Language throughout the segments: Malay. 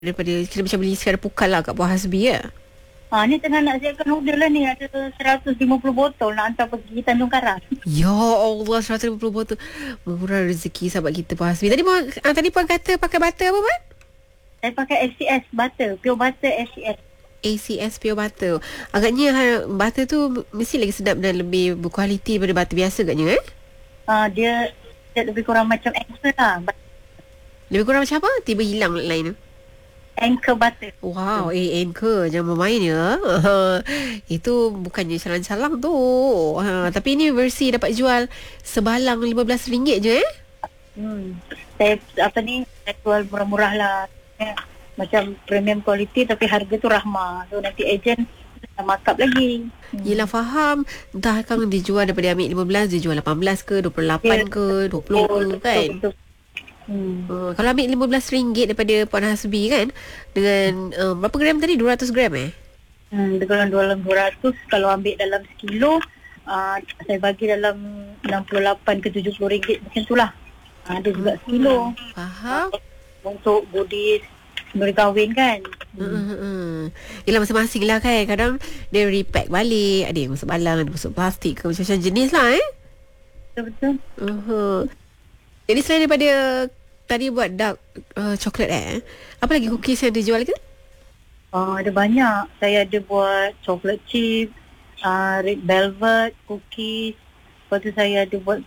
daripada kita macam beli secara pukal lah kat Puan Hasbi ya. Ni tengah nak siapkan order lah ni. Ada 150 botol nak hantar pergi Tanjung Karang. Ya Allah, 150 botol. Murah rezeki sahabat kita Puan Hasbi. Tadi Puan kata pakai butter apa Puan? Saya pakai ACS butter, pure butter ACS. ACS pure butter. Agaknya butter tu mesti lagi sedap dan lebih berkualiti daripada butter biasa agaknya Dia lebih kurang macam Anchor lah. Lebih kurang macam apa? Tiba hilang lain tu. Anchor butter. Wow, Anchor jangan bermain ya. Itu bukannya calang-calang tu. Tapi ini versi dapat jual sebalang RM15 je Saya jual murah-murah lah. Macam premium quality tapi harga tu rahmah. So nanti ejen markup lagi. Yelah faham. Entah kan dia jual daripada ambil 15, dia jual 18 ke 28 ke 20 ke kan. Betul. Kalau ambil RM15 daripada Puan Hasbi kan, dengan berapa gram tadi? 200 gram Dalam 200. Kalau ambil dalam sekilo, saya bagi dalam 68 ke 70 ringgit macam tu lah. Ada juga sekilo. Faham. Untuk bodis beri kahwin kan. Yelah masing-masing lah kan. Kadang dia repack balik, ada yang masuk balang, ada masuk plastik ke, macam-macam jenis lah Betul-betul. Jadi selain daripada tadi buat dark coklat apa lagi cookies yang dijual ke? Ada banyak. Saya ada buat chocolate chip, red velvet cookies. Lepas tu saya ada buat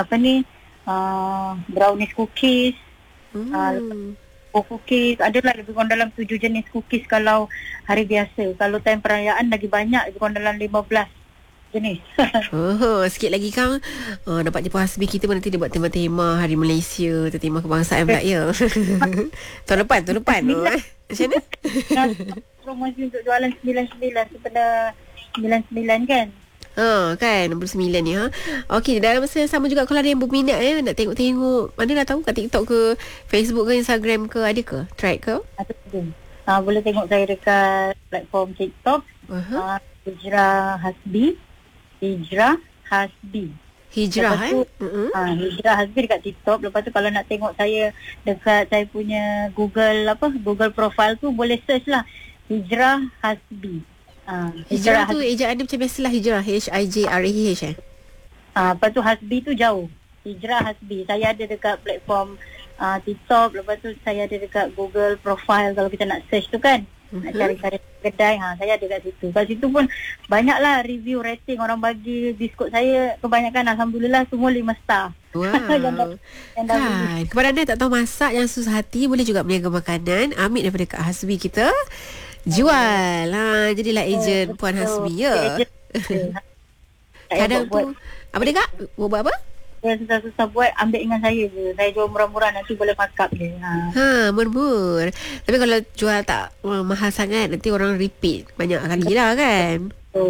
brownies cookies. Cookies adalah lebih kurang dalam 7 jenis cookies kalau hari biasa. Kalau time perayaan lagi banyak, lebih kurang dalam 15 jenis. Sikit lagi Kang dapat je Puan Hasbi kita pun nanti dia buat tema-tema Hari Malaysia, tema kebangsaan pula ya. tahun depan macam mana? Promosi untuk jualan 99 daripada 99 kan. Kan nombor 9 ni Okey, dalam masa yang sama juga kalau ada yang berminat nak tengok-tengok, mana dah tahu kat TikTok ke Facebook ke Instagram ke, ada ke? Try ke? Ada. Boleh tengok saya dekat platform TikTok. Hijrah Hasbi. Hijrah Hasbi dekat TikTok. Lepas tu kalau nak tengok saya dekat saya punya Google profile tu, boleh search lah Hijrah Hasbi. Hijrah tu ejaan dia macam biasalah, Hijrah HIJRAH Lepas tu Hasbi tu jauh. Hijrah Hasbi. Saya ada dekat platform TikTok. Lepas tu saya ada dekat Google profile. Kalau kita nak search tu kan, nak cari-cari kedai, saya ada kat situ. Kat situ pun banyaklah review, rating orang bagi biskut saya. Kebanyakan Alhamdulillah semua 5 star. Wow. yang kan, kepada anda tak tahu masak, yang susah hati, boleh juga berniaga makanan. Ambil daripada Kak Hasbi kita, jual. Jadilah ejen Puan Hasbi ya. Kadang tu apa dia Kak? Buat apa? Yang susah-susah buat, ambil dengan saya je. Saya jual murah-murah, nanti boleh markup je. Murmur. Tapi kalau jual tak mahal sangat, nanti orang repeat banyak kali lah kan.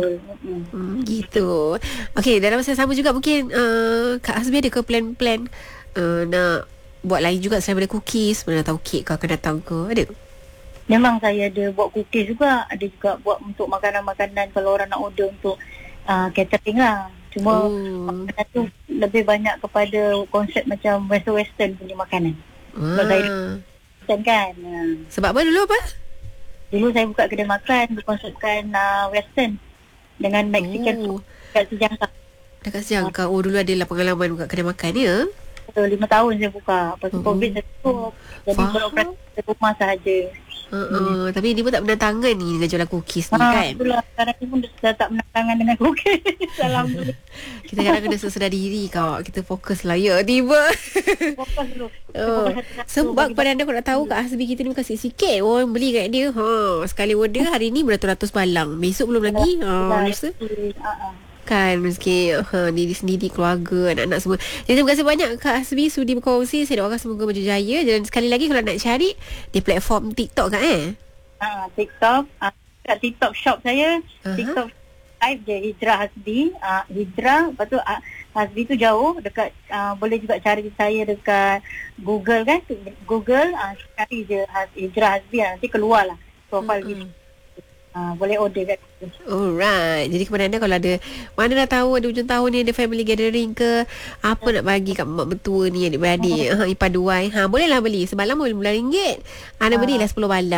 Gitu. Okey, dalam masa sama juga mungkin Kak Hasbi ada ke plan-plan nak buat lain juga selain daripada cookies? Mana tahu kek ke akan datang ke? Ada? Memang saya ada buat cookies juga. Ada juga buat untuk makanan-makanan kalau orang nak order untuk catering lah. Cuma makanan tu lebih banyak kepada konsep macam western punya makanan. Sebab saya western kan. Sebab apa dulu apa? Dulu saya buka kedai makan berkonsepkan western dengan Mexican dekat Sejangka. Dekat Sejangka. Dulu adalah pengalaman buka kedai makan ya? 5 tahun saya buka. Lepas tu COVID saya tutup. Jadi beroperasi di rumah sahaja. Tapi dia pun tak menantangan ni dengan jualan cookies ni kan. Itulah, sekarang ni pun dah tak menantangan dengan cookies. Alhamdulillah. Kita kadang kena sedar diri kau. Kita fokus lah ya. Tiba Fokus dulu. Sebab kepada anda, kalau nak tahu Kak Hasbi kita ni bukan sikit-sikit orang beli kat dia. Sekali order hari ni beratus-ratus balang. Besok belum lagi. Lusa kan rezeki diri sendiri, keluarga, anak-anak semua. Jadi terima kasih banyak Kak Hasbi sudi berkongsi. Saya doakan semoga berjaya. Dan sekali lagi kalau nak cari di platform TikTok kan TikTok, kat TikTok shop saya, TikTok live je Hijrah Hasbi. Hijrah, lepas tu Hasbi tu jauh dekat, boleh juga cari saya dekat Google kan. Google cari je Hijrah Hasbi, nanti keluar lah profile Boleh order kat situ. Alright. Jadi kepada anda kalau ada, mana dah tahu ada hujung tahun ni ada family gathering ke, apa nak bagi kat mak mertua ni, adik-beradik, ipar duai, bolehlah beli. Sebalang pun RM15. Anda belilah 10 balang.